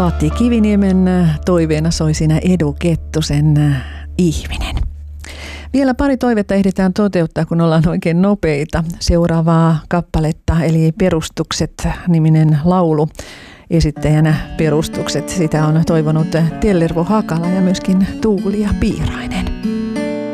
Kati Kiviniemen toiveena soi siinä Edu Kettusen Ihminen. Vielä pari toivetta ehditään toteuttaa, kun ollaan oikein nopeita. Seuraavaa kappaletta, eli Perustukset-niminen laulu. Esittäjänä Perustukset. Sitä on toivonut Tellervo Hakala ja myöskin Tuulia Piirainen.